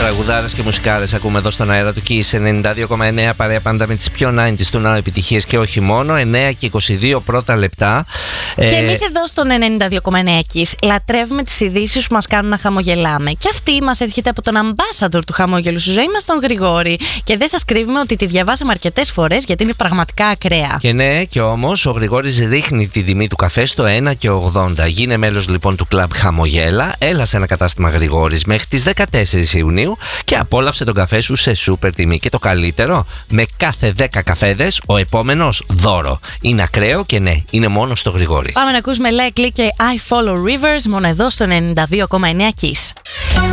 Τραγουδάρες και μουσικάρες ακούμε εδώ στον αέρα του Kiss 92,9, παρέα πάντα με τις πιο 90s του ναού επιτυχίες και όχι μόνο. 9 και 22 πρώτα λεπτά. Και εμείς εδώ στον 92,9 Kiss λατρεύουμε τις ειδήσεις που μας κάνουν να χαμογελάμε. Και αυτή μας έρχεται από τον ambassador του χαμόγελου στη ζωή μας, τον Γρηγόρη. Και δεν σας κρύβουμε ότι τη διαβάσαμε αρκετές φορές γιατί είναι πραγματικά ακραία. Και ναι, και όμως ο Γρηγόρης ρίχνει τη τιμή του καφέ στο 1 και 80. Γίνε μέλος λοιπόν του κλαμπ Χαμογέλα. Έλα σε ένα κατάστημα Γρηγόρης μέχρι τις 14 Ιουνίου και απόλαυσε τον καφέ σου σε σούπερ τιμή. Και το καλύτερο, με κάθε 10 καφέδες ο επόμενος δώρο. Είναι ακραίο και ναι, είναι μόνο στο Γρηγόρη. Πάμε να ακούσουμε Like Lee και I Follow Rivers μόνο εδώ στο 92,9 Kiss.